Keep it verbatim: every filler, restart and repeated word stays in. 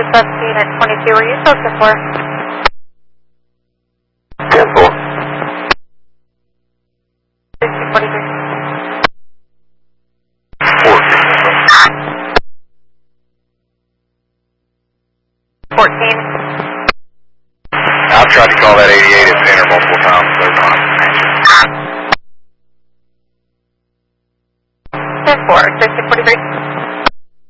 to seventeen at twenty-two. Are you still ten four? ten four. sixteen forty-three. fourteen. I've tried to call that eighty-eight at center multiple times, but they're not answering. ten four, sixteen forty-three.